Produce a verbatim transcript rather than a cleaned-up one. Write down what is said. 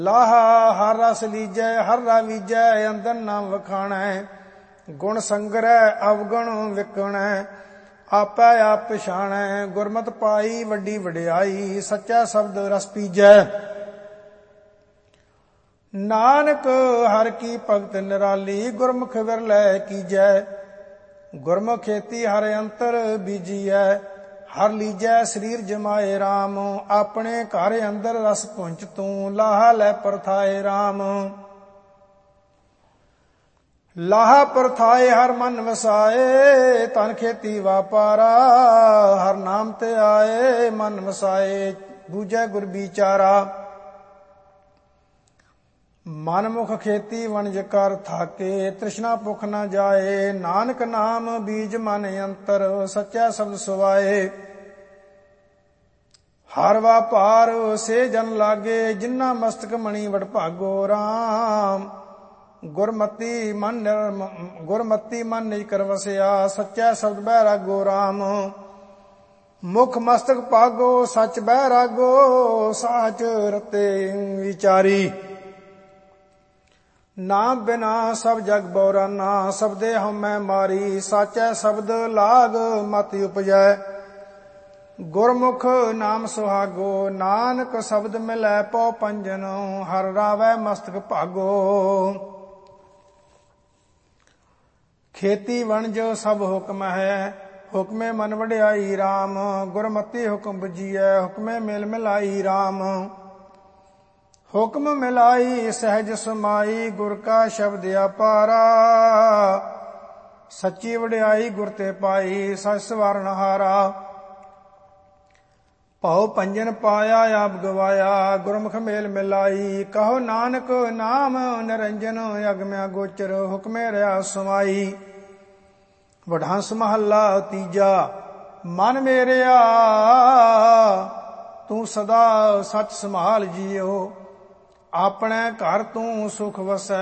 ਲਾਹਾ ਹਰ ਰਸ ਲੀਜੈ ਹਰ ਰਾ ਵੀਜੈ ਅੰਦਰ ਨਾ ਵਖਾਣੈ ਗੁਣ ਸੰਗਰੈ ਅਵਗੁਣ ਵਿਕਣੈ ਆਪੈ ਆਪ ਪਛਾਣੈ ਗੁਰਮਤਿ ਪਾਈ ਵੱਡੀ ਵਡਿਆਈ ਸੱਚਾ ਸ਼ਬਦ ਰਸ ਪੀਜੈ ਨਾਨਕ ਹਰ ਕੀ ਭਗਤ ਨਿਰਾਲੀ ਗੁਰਮੁਖ ਵਿਰਲੇ ਕੀਜੈ ਗੁਰਮੁਖ ਖੇਤੀ ਹਰ ਅੰਤਰ ਬੀਜੀਐ ਹਰ ਲੀਜੈ ਸਰੀਰ ਜਮਾਏ ਰਾਮ ਆਪਣੇ ਘਰ ਅੰਦਰ ਰਸ ਪੁੰਚ ਤੂੰ ਲਾਹਾ ਲੈ ਪਰਥਾਏ ਰਾਮ ਲਾਹਾ ਪਰਥਾਏ ਹਰ ਮਨ ਵਸਾਏ ਧਨ ਖੇਤੀ ਵਾਪਾਰਾ ਹਰ ਨਾਮ ਤੇ ਆਏ ਮਨ ਵਸਾਏ ਬੂਝੈ ਗੁਰ ਵਿਚਾਰਾ ਮਨ ਮੁਖ ਖੇਤੀ ਵਣਜ ਕਰ ਥਾਕੇ ਤ੍ਰਿਸ਼ਨਾ ਭੁਖ ਨਾ ਜਾਏ ਨਾਨਕ ਨਾਮ ਬੀਜ ਮਨ ਅੰਤਰ ਸੱਚਾ ਸ਼ਬਦ ਸੁਵਾਏ ਹਰ ਵਾਪਾਰ ਸੇ ਜਨ ਲਾਗੇ ਜਿਨ੍ਹਾਂ ਮਸਤਕ ਮਣੀ ਵਡਭਾਗੋ ਰਾਮ ਗੁਰਮਤੀ ਮਨ ਗੁਰਮਤੀ ਮਨ ਨਿਜ ਕਰ ਵਸਿਆ ਸੱਚਾ ਸ਼ਬਦ ਬੈਰਾਗੋ ਰਾਮ ਮੁਖ ਮਸਤਕ ਪਾਗੋ ਸੱਚ ਬੈਰਾਗੋ ਸਾਚ ਰਤੇ ਵਿਚਾਰੀ ਨਾਮ ਬਿਨਾ ਸਭ ਜਗ ਬੌਰਾਨਾ ਸਬਦੇ ਹਉਮੈ ਮਾਰੀ ਸਾਚੈ ਸ਼ਬਦ ਲਾਗ ਮਤਿ ਉਪਜੈ ਗੁਰਮੁਖ ਨਾਮ ਸੁਹਾਗੋ ਨਾਨਕ ਸ਼ਬਦ ਮਿਲੈ ਪਉ ਪੰਜਨ ਹਰ ਰਾਵੈ ਮਸਤਕ ਭਾਗੋ ਖੇਤੀ ਵਣਜ ਸਭ ਹੁਕਮ ਹੈ ਹੁਕਮੇ ਮਨ ਵਡਿਆਈ ਰਾਮ ਗੁਰਮਤਿ ਹੁਕਮ ਬੁਝੀਐ ਹੁਕਮੇ ਮਿਲ ਮਿਲਾਈ ਰਾਮ ਹੁਕਮ ਮਿਲਾਈ ਸਹਿਜ ਸਮਾਈ ਗੁਰ ਕਾ ਸ਼ਬਦ ਅਪਾਰਾ ਸੱਚੀ ਵਡਿਆਈ ਗੁਰ ਤੇ ਪਾਈ ਸਚ ਸਵਾਰਨ ਹਾਰਾ ਭਉ ਪੰਜਨ ਪਾਇਆ ਆਪ ਗਵਾਇਆ ਗੁਰਮੁਖ ਮੇਲ ਮਿਲਾਈ ਕਹੋ ਨਾਨਕ ਨਾਮ ਨਿਰੰਜਨ ਅਗਮਿਆ ਗੋਚਰ ਹੁਕਮੇ ਰਿਆ ਸਮਾਈ ਵਡਹੰਸ ਮਹੱਲਾ ਤੀਜਾ ਮਨ ਮੇਰਿਆ ਤੂੰ ਸਦਾ ਸਚ ਸੰਭਾਲ ਜੀਓ ਆਪਣੇ ਘਰ ਤੂੰ ਸੁਖ ਵਸੈ